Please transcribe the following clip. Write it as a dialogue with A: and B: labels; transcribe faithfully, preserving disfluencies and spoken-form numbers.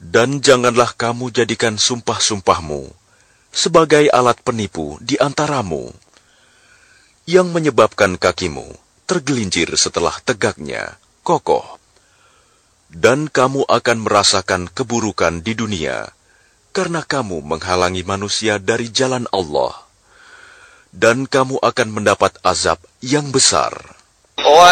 A: Dan janganlah kamu jadikan sumpah-sumpahmu sebagai alat penipu di antaramu, yang menyebabkan kakimu tergelincir setelah tegaknya kokoh. Dan kamu akan merasakan keburukan di dunia, karena kamu menghalangi manusia dari jalan Allah. Dan kamu akan mendapat azab yang besar.